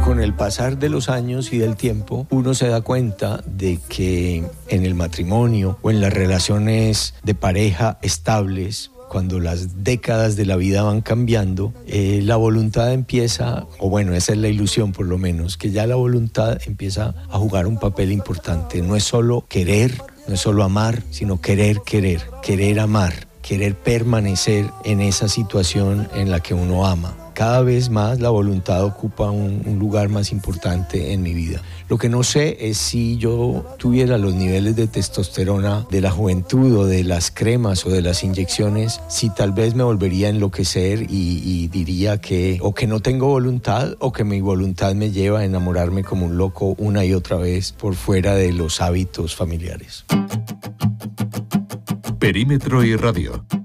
con el pasar de los años y del tiempo, uno se da cuenta de que en el matrimonio o en las relaciones de pareja estables, cuando las décadas de la vida van cambiando, la voluntad empieza, o bueno, esa es la ilusión por lo menos, que ya la voluntad empieza a jugar un papel importante. No es solo querer, no es solo amar, sino querer amar, querer permanecer en esa situación en la que uno ama. Cada vez más la voluntad ocupa un lugar más importante en mi vida. Lo que no sé es si yo tuviera los niveles de testosterona de la juventud o de las cremas o de las inyecciones, si tal vez me volvería a enloquecer y diría que o que no tengo voluntad o que mi voluntad me lleva a enamorarme como un loco una y otra vez por fuera de los hábitos familiares. Perímetro y Radio,